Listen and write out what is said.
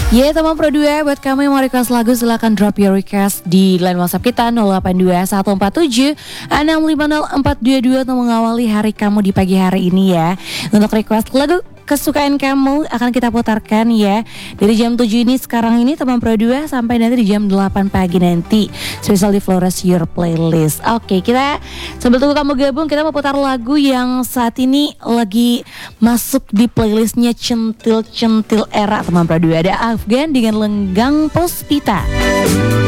Ya teman Pro 2, buat kamu yang mau request lagu silahkan drop your request di line WhatsApp kita 082147 650 422 untuk mengawali hari kamu di pagi hari ini ya. Untuk request lagu kesukaan kamu akan kita putarkan ya dari jam 7 ini sekarang ini teman Pro 2 sampai nanti di jam 8 pagi nanti. Spesial di Flores Your Playlist. Oke, kita sambil tunggu kamu gabung, kita mau putar lagu yang saat ini lagi masuk di playlistnya centil-centil era teman Pro 2. Ada Afgan dengan Lenggang Puspita.